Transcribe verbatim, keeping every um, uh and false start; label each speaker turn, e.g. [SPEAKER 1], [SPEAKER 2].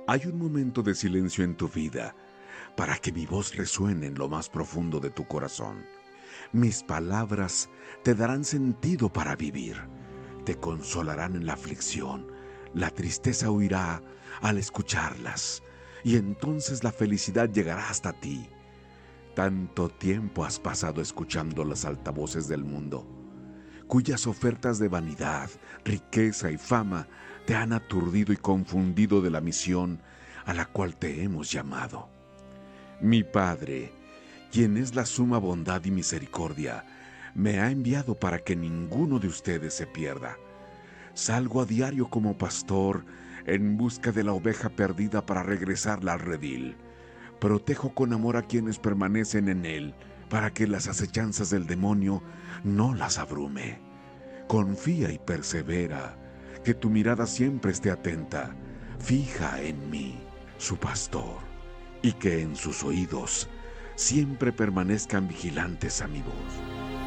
[SPEAKER 1] Hay un momento de silencio en tu vida para que mi voz resuene en lo más profundo de tu corazón. Mis palabras te darán sentido para vivir, te consolarán en la aflicción, la tristeza huirá al escucharlas, y entonces la felicidad llegará hasta ti. Tanto tiempo has pasado escuchando las altavoces del mundo, cuyas ofertas de vanidad, riqueza y fama te han aturdido y confundido de la misión a la cual te hemos llamado. Mi Padre, quien es la suma bondad y misericordia, me ha enviado para que ninguno de ustedes se pierda. Salgo a diario como pastor en busca de la oveja perdida para regresarla al redil. Protejo con amor a quienes permanecen en él, para que las acechanzas del demonio no las abrume. Confía y persevera, que tu mirada siempre esté atenta, fija en mí, su pastor, y que en sus oídos siempre permanezcan vigilantes a mi voz.